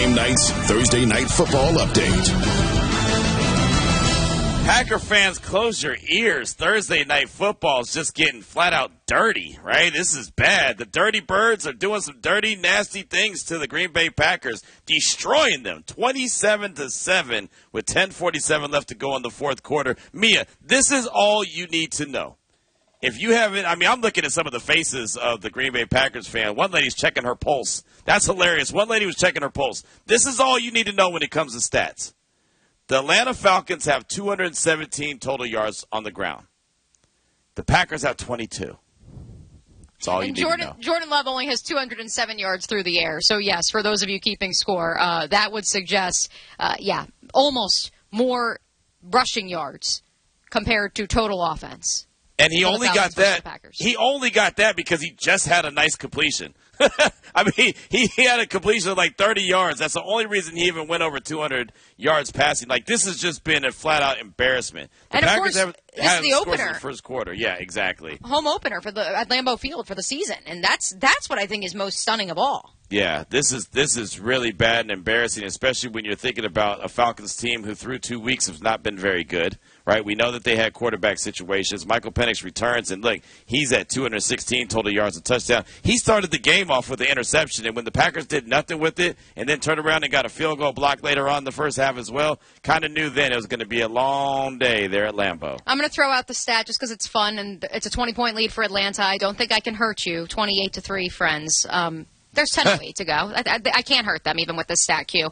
Game Night's Thursday Night Football Update. Packer fans, close your ears. Thursday Night Football is just getting flat out dirty, right? This is bad. The Dirty Birds are doing some dirty, nasty things to the Green Bay Packers, destroying them 27-7 with 10:47 left to go in the fourth quarter. Mia, this is all you need to know. If you haven't, I'm looking at some of the faces of the Green Bay Packers fan. One lady's checking her pulse. That's hilarious. One lady was checking her pulse. This is all you need to know when it comes to stats. The Atlanta Falcons have 217 total yards on the ground. The Packers have 22. That's all you need to know. Jordan Love only has 207 yards through the air. So, yes, for those of you keeping score, that would suggest, almost more rushing yards compared to total offense. And he only got that. He only got that because he just had a nice completion. He had a completion of like 30 yards. That's the only reason he even went over 200 yards passing. Like, this has just been a flat-out embarrassment. The Packers this is the opener. In the first quarter. Yeah, exactly. Home opener at Lambeau Field for the season. And that's what I think is most stunning of all. Yeah, this is really bad and embarrassing, especially when you're thinking about a Falcons team who through 2 weeks has not been very good, right? We know that they had quarterback situations. Michael Penix returns, and look, he's at 216 total yards and touchdown. He started the game off with the interception, and when the Packers did nothing with it and then turned around and got a field goal block later on in the first half as well, kind of knew then it was going to be a long day there at Lambeau. I'm going to throw out the stat just because it's fun, and it's a 20-point lead for Atlanta. I don't think I can hurt you. 28-3, friends. There's 10:08 to go. I can't hurt them even with this stat queue.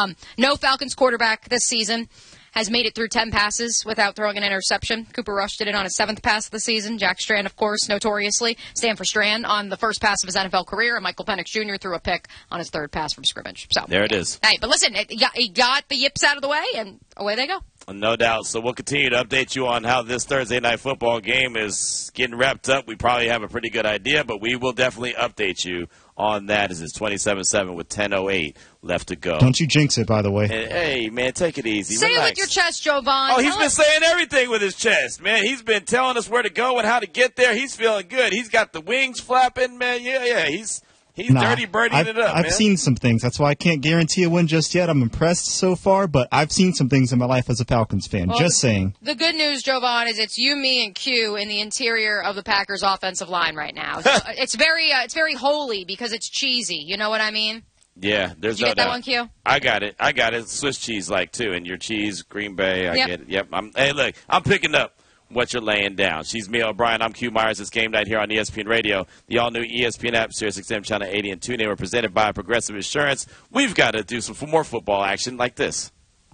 No Falcons quarterback this season has made it through 10 passes without throwing an interception. Cooper Rush did it on his 7th pass of the season. Jack Strand, of course, notoriously. Stanford Strand on the first pass of his NFL career. And Michael Penix Jr. threw a pick on his 3rd pass from scrimmage. So there it is. Hey, but listen, he got the yips out of the way, and away they go. No doubt. So we'll continue to update you on how this Thursday night football game is getting wrapped up. We probably have a pretty good idea, but we will definitely update you on that as it's 27-7 with 10:08 left to go. Don't you jinx it, by the way. Hey, man, take it easy. Say Relax. it with your chest, Jovan. Oh, he's been saying everything with his chest, man. He's been telling us where to go and how to get there. He's feeling good. He's got the wings flapping, man. Yeah. He's dirty birdieing it up, I've seen some things. That's why I can't guarantee a win just yet. I'm impressed so far, but I've seen some things in my life as a Falcons fan. Well, just saying. The good news, Jovan, is it's you, me, and Q in the interior of the Packers' offensive line right now. So it's very holy because it's cheesy. You know what I mean? Yeah, there's no doubt. Did you get that one, Q? I got it. Swiss cheese like too, and your cheese, Green Bay. I get it. Yep. Hey, look, I'm picking up what you're laying down. She's Mia O'Brien. I'm Q Myers. It's Game Night here on ESPN Radio. The all-new ESPN app, Sirius XM Channel 80 and TuneIn. We're presented by Progressive Insurance. We've got to do some more football action like this.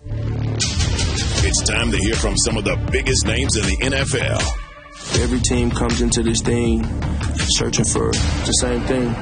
It's time to hear from some of the biggest names in the NFL. Every team comes into this thing searching for the same thing.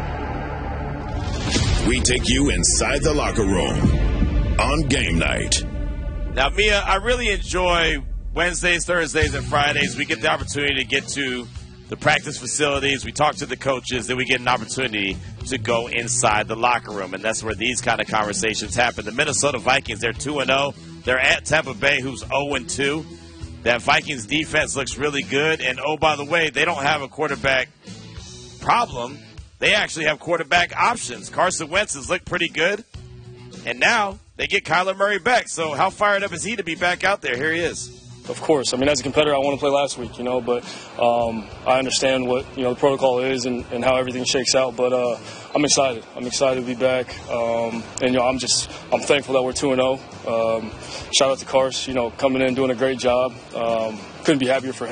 We take you inside the locker room on Game Night. Now, Mia, I really enjoy Wednesdays, Thursdays, and Fridays. We get the opportunity to get to the practice facilities. We talk to the coaches. Then we get an opportunity to go inside the locker room. And that's where these kind of conversations happen. The Minnesota Vikings, they're 2-0. They're at Tampa Bay, who's 0-2. That Vikings defense looks really good. And, oh, by the way, they don't have a quarterback problem. They actually have quarterback options. Carson Wentz has looked pretty good. And now they get Kyler Murray back. So how fired up is he to be back out there? Here he is. Of course. As a competitor, I want to play last week, but I understand what, the protocol is and how everything shakes out. But I'm excited. I'm excited to be back. I'm thankful that we're 2-0. Shout out to Cars, coming in, doing a great job. Couldn't be happier for him.